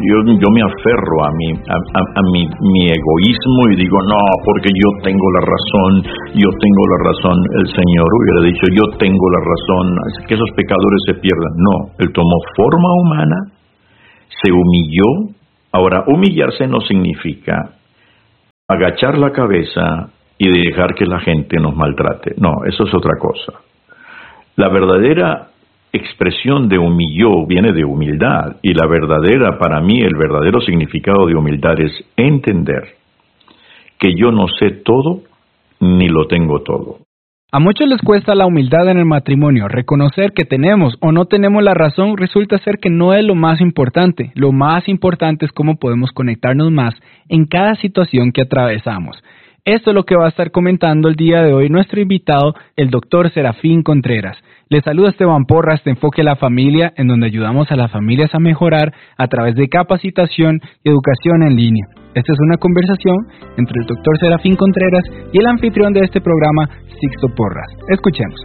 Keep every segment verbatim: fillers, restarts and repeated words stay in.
yo, yo me aferro a mi, a, a, a mi, mi egoísmo y digo, no, porque yo tengo la razón, yo tengo la razón. El Señor hubiera dicho, yo tengo la razón, que esos pecadores se pierdan. No, Él tomó forma humana, se humilló. Ahora, humillarse no significa agachar la cabeza y dejar que la gente nos maltrate. No, eso es otra cosa. La verdadera expresión de humilló viene de humildad, y la verdadera, para mí, el verdadero significado de humildad es entender que yo no sé todo ni lo tengo todo. A muchos les cuesta la humildad en el matrimonio. Reconocer que tenemos o no tenemos la razón resulta ser que no es lo más importante. Lo más importante es cómo podemos conectarnos más en cada situación que atravesamos. Esto es lo que va a estar comentando el día de hoy nuestro invitado, el doctor Serafín Contreras. Les saluda Esteban Porras de Enfoque a la Familia, en donde ayudamos a las familias a mejorar a través de capacitación y educación en línea. Esta es una conversación entre el doctor Serafín Contreras y el anfitrión de este programa, Sixto Porras. Escuchemos.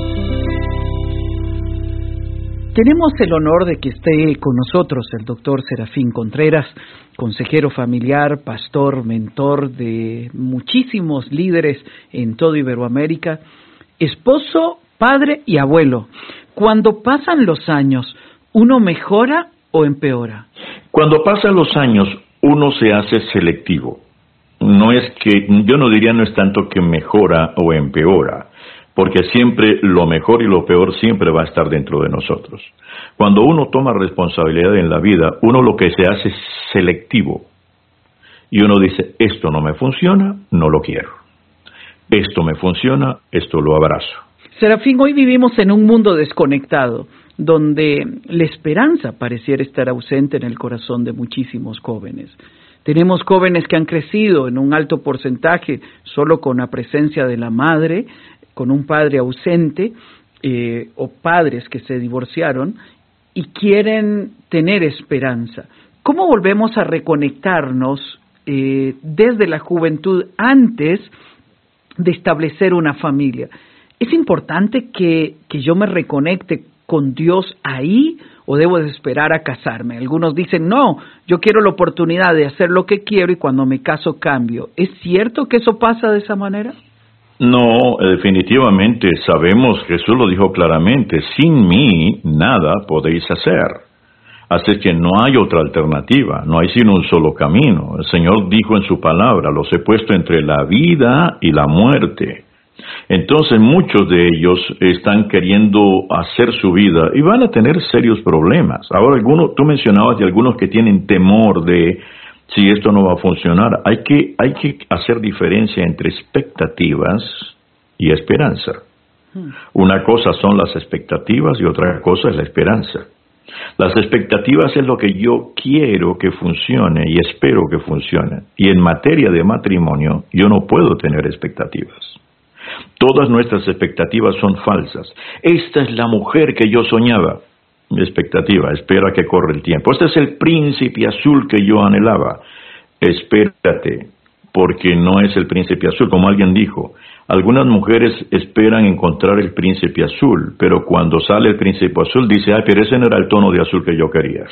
Tenemos el honor de que esté con nosotros el doctor Serafín Contreras, consejero familiar, pastor, mentor de muchísimos líderes en toda Iberoamérica, esposo, padre y abuelo. Cuando pasan los años, ¿uno mejora o empeora? Cuando pasan los años, uno se hace selectivo. No es que, yo no diría no es tanto que mejora o empeora, porque siempre lo mejor y lo peor siempre va a estar dentro de nosotros. Cuando uno toma responsabilidad en la vida, uno lo que se hace es selectivo. Y uno dice, esto no me funciona, no lo quiero. Esto me funciona, esto lo abrazo. Serafín, hoy vivimos en un mundo desconectado, donde la esperanza pareciera estar ausente en el corazón de muchísimos jóvenes. Tenemos jóvenes que han crecido en un alto porcentaje solo con la presencia de la madre, con un padre ausente, eh, o padres que se divorciaron y quieren tener esperanza. ¿Cómo volvemos a reconectarnos eh, desde la juventud antes de establecer una familia? ¿Es importante que, que yo me reconecte con Dios ahí o debo de esperar a casarme? Algunos dicen, no, yo quiero la oportunidad de hacer lo que quiero y cuando me caso cambio. ¿Es cierto que eso pasa de esa manera? No, definitivamente sabemos, Jesús lo dijo claramente, sin mí nada podéis hacer. Así que no hay otra alternativa, no hay sino un solo camino. El Señor dijo en su palabra, los he puesto entre la vida y la muerte. Entonces muchos de ellos están queriendo hacer su vida y van a tener serios problemas. Ahora, algunos, tú mencionabas de algunos que tienen temor de si esto no va a funcionar. Hay que, hay que hacer diferencia entre expectativas y esperanza. Una cosa son las expectativas y otra cosa es la esperanza. Las expectativas es lo que yo quiero que funcione y espero que funcione. Y en materia de matrimonio, yo no puedo tener expectativas. Todas nuestras expectativas son falsas. Esta es la mujer que yo soñaba. Mi expectativa, espera que corra el tiempo. Este es el príncipe azul que yo anhelaba. Espérate, porque no es el príncipe azul, como alguien dijo. Algunas mujeres esperan encontrar el príncipe azul, pero cuando sale el príncipe azul dice, ay, pero ese no era el tono de azul que yo quería.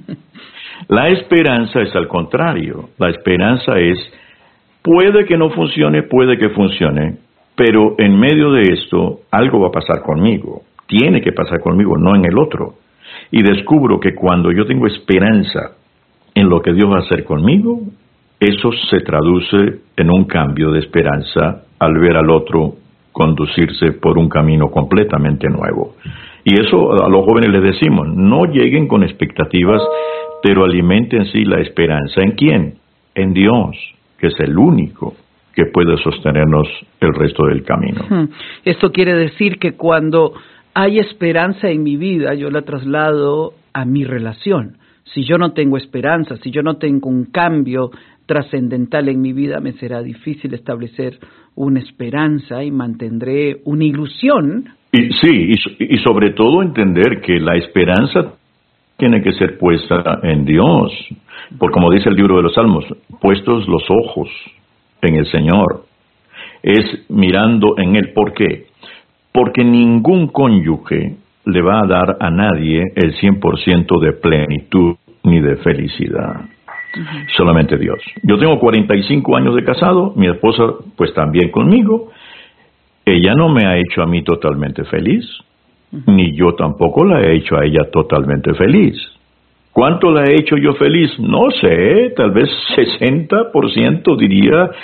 La esperanza es al contrario. La esperanza es, puede que no funcione, puede que funcione, pero en medio de esto algo va a pasar conmigo. Tiene que pasar conmigo, no en el otro. Y descubro que cuando yo tengo esperanza en lo que Dios va a hacer conmigo, eso se traduce en un cambio de esperanza al ver al otro conducirse por un camino completamente nuevo. Y eso a los jóvenes les decimos, no lleguen con expectativas, pero alimenten sí la esperanza. ¿En quién? En Dios, que es el único que puede sostenernos el resto del camino. Esto quiere decir que cuando hay esperanza en mi vida, yo la traslado a mi relación. Si yo no tengo esperanza, si yo no tengo un cambio trascendental en mi vida, me será difícil establecer una esperanza y mantendré una ilusión. Y, sí, y, y sobre todo entender que la esperanza tiene que ser puesta en Dios. Porque como dice el libro de los Salmos, puestos los ojos en el Señor. Es mirando en Él. ¿Por qué? Porque ningún cónyuge le va a dar a nadie el cien por ciento de plenitud ni de felicidad. Uh-huh. Solamente Dios. Yo tengo cuarenta y cinco años de casado, mi esposa pues también conmigo. Ella no me ha hecho a mí totalmente feliz, uh-huh. ni yo tampoco la he hecho a ella totalmente feliz. ¿Cuánto la he hecho yo feliz? No sé, tal vez sesenta por ciento diría